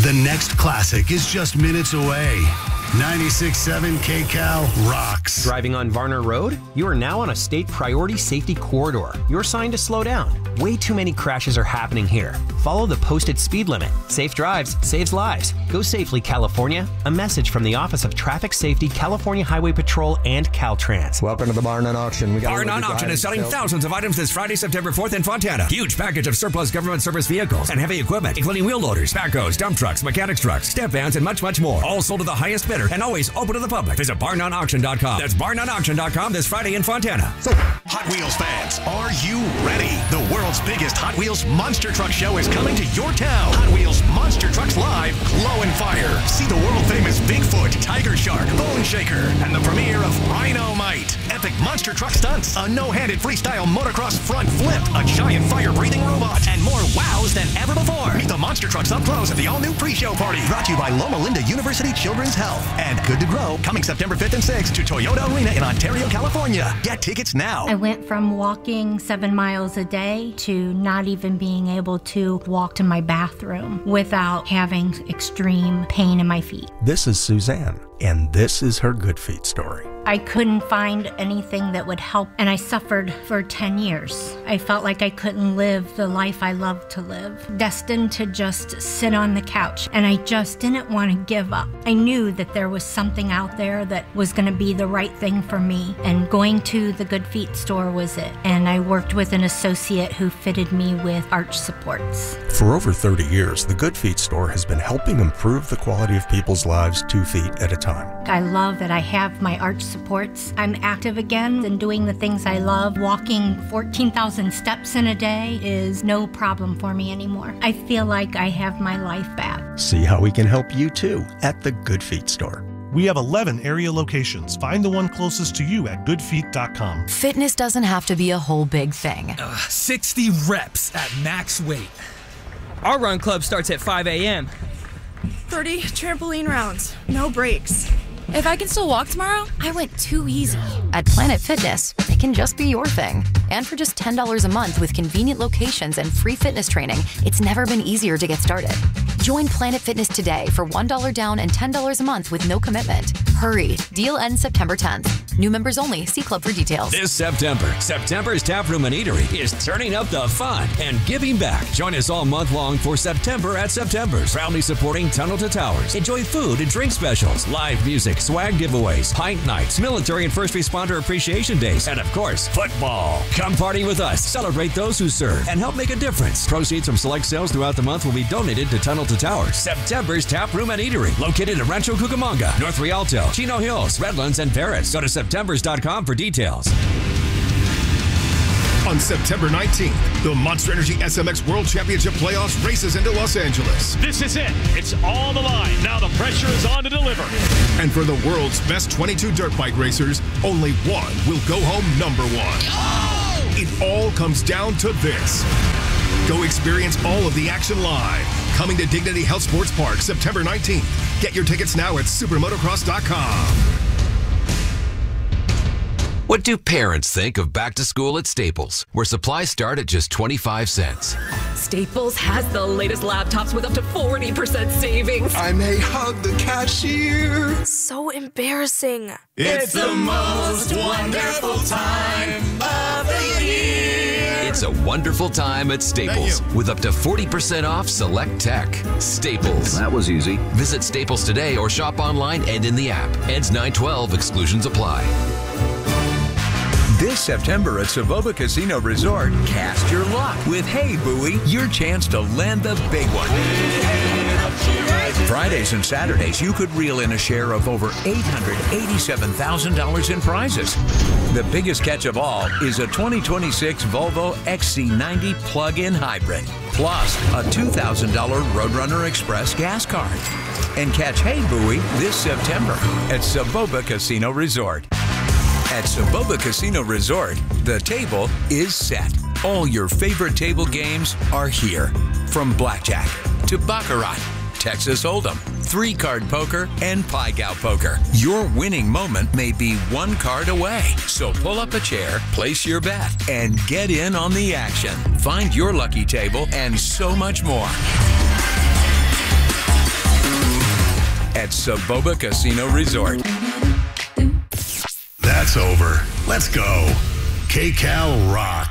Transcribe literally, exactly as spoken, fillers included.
The next classic is just minutes away. ninety-six point seven K C A L rocks. Driving on Varner Road? You are now on a state priority safety corridor. You're signed to slow down. Way too many crashes are happening here. Follow the posted speed limit. Safe drives saves lives. Go safely, California. A message from the Office of Traffic Safety, California Highway Patrol, and Caltrans. Welcome to the Bar None Auction. We got Bar None Auction is selling sales. thousands of items this Friday, September fourth in Fontana. Huge package of surplus government service vehicles and heavy equipment, including wheel loaders, backhoes, dump trucks, mechanics trucks, step vans, and much, much more. All sold to the highest bidder and always open to the public. Visit bar none auction dot com. That's bar none auction dot com this Friday in Fontana. So, Hot Wheels fans, are you ready? The world's biggest Hot Wheels Monster Truck Show is coming to your town. Hot Wheels Monster Trucks Live, Glow and Fire. See the world-famous Bigfoot, Tiger Shark, Bone Shaker, and the premiere of Rhino-Mite. Epic monster truck stunts, a no-handed freestyle motocross front flip, a giant fire-breathing robot, and more wows than ever before. Meet the monster trucks up close at the all-new pre-show party. Brought to you by Loma Linda University Children's Health. And Good to Grow, coming September fifth and sixth to Toyota Arena in Ontario, California. Get tickets now. I went from walking seven miles a day to not even being able to walk to my bathroom without having extreme pain in my feet. This is Suzanne, and this is her Good Feet story. I couldn't find anything that would help, and I suffered for ten years. I felt like I couldn't live the life I loved to live, destined to just sit on the couch, and I just didn't want to give up. I knew that there was something out there that was going to be the right thing for me, and going to the Good Feet store was it. And I worked with an associate who fitted me with arch supports. For over thirty years, the Good Feet store has been helping improve the quality of people's lives two feet at a time. I love that I have my arch supports. I'm active again and doing the things I love. Walking fourteen thousand steps in a day is no problem for me anymore. I feel like I have my life back. See how we can help you too at the Good Feet store. We have eleven area locations. Find the one closest to you at good feet dot com. Fitness doesn't have to be a whole big thing. Uh, sixty reps at max weight. Our run club starts at five a m thirty trampoline rounds, no breaks. If I can still walk tomorrow, I went too easy. At Planet Fitness, it can just be your thing. And for just ten dollars a month with convenient locations and free fitness training, it's never been easier to get started. Join Planet Fitness today for one dollar down and ten dollars a month with no commitment. Hurry, deal ends September tenth. New members only, see club for details. This September, September's Tap Room and Eatery is turning up the fun and giving back. Join us all month long for September at September's, proudly supporting Tunnel to Towers. Enjoy food and drink specials, live music, swag giveaways, pint nights, military and first responder appreciation days, and of course, football. Come party with us, celebrate those who serve, and help make a difference. Proceeds from select sales throughout the month will be donated to Tunnel to Towers. September's Tap Room and Eatery, located in Rancho Cucamonga, North Rialto, Chino Hills, Redlands, and Paris. Go to septembers dot com for details. On September nineteenth, the Monster Energy S M X World Championship Playoffs races into Los Angeles. This is it. It's all the line. Now the pressure is on to deliver. And for the world's best twenty-two dirt bike racers, only one will go home number one. Oh! It all comes down to this. Go experience all of the action live. Coming to Dignity Health Sports Park September nineteenth. Get your tickets now at supermotocross dot com. What do parents think of back to school at Staples, where supplies start at just twenty-five cents? Staples has the latest laptops with up to forty percent savings. I may hug the cashier. So embarrassing. It's the most wonderful time of the year. It's a wonderful time at Staples with up to forty percent off select tech. Staples. That was easy. Visit Staples today or shop online and in the app. Ends nine twelve. Exclusions apply. This September at Soboba Casino Resort, cast your luck with Hey Bowie, your chance to land the big one. Fridays and Saturdays, you could reel in a share of over eight hundred eighty-seven thousand dollars in prizes. The biggest catch of all is a twenty twenty-six Volvo X C ninety plug-in hybrid, plus a two thousand dollars Roadrunner Express gas card. And catch Hey Bowie this September at Soboba Casino Resort. At Soboba Casino Resort, the table is set. All your favorite table games are here. From blackjack to baccarat, Texas Hold'em, three-card poker, and Pai Gow poker. Your winning moment may be one card away. So pull up a chair, place your bet, and get in on the action. Find your lucky table and so much more. at Saboba Casino Resort. That's over. Let's go. K-Cal rocks.